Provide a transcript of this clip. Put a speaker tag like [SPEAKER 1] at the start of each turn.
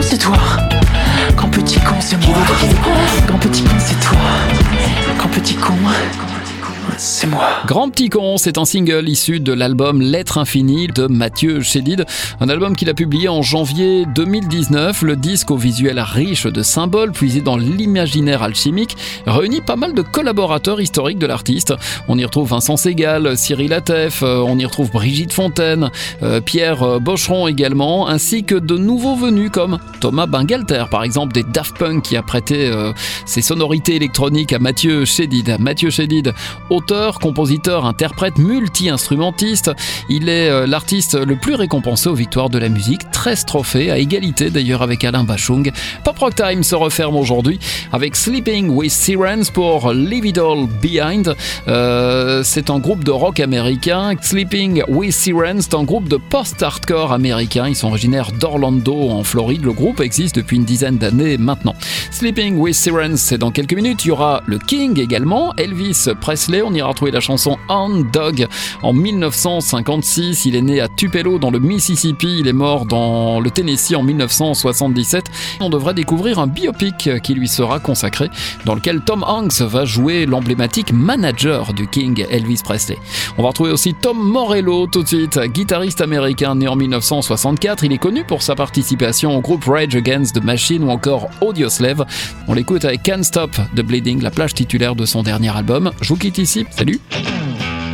[SPEAKER 1] C'est toi. Grand petit con, c'est moi. Grand petit con, c'est toi. Grand petit con, c'est moi.
[SPEAKER 2] Grand Petit Con, c'est un single issu de l'album L'être infini de Mathieu Chédid, un album qu'il a publié en janvier 2019. Le disque au visuel riche de symboles puisés dans l'imaginaire alchimique réunit pas mal de collaborateurs historiques de l'artiste. On y retrouve Vincent Segal, Cyril Atef, on y retrouve Brigitte Fontaine, Pierre Bocheron également, ainsi que de nouveaux venus comme Thomas Bangalter par exemple des Daft Punk qui a prêté ses sonorités électroniques à Mathieu Chédid. Mathieu Chédid, auteur, compositeur, interprète, multi-instrumentiste. Il est l'artiste le plus récompensé aux victoires de la musique. 13 trophées, à égalité d'ailleurs avec Alain Bachung. Pop Rock Time se referme aujourd'hui avec Sleeping with Sirens pour Leave It All Behind. C'est un groupe de rock américain. Sleeping with Sirens, c'est un groupe de post-hardcore américain. Ils sont originaires d'Orlando en Floride. Le groupe existe depuis une dizaine d'années maintenant. Sleeping with Sirens, c'est dans quelques minutes. Il y aura le King également, Elvis Presley. On ira retrouver la chanson Hound Dog en 1956. Il est né à Tupelo dans le Mississippi. Il est mort dans le Tennessee en 1977. On devrait découvrir un biopic qui lui sera consacré, dans lequel Tom Hanks va jouer l'emblématique manager du King Elvis Presley. On va retrouver aussi Tom Morello tout de suite, guitariste américain né en 1964. Il est connu pour sa participation au groupe Rage Against the Machine ou encore Audioslave. On l'écoute avec Can't Stop the Bleeding, la plage titulaire de son dernier album. Je vous quitte ici, salut.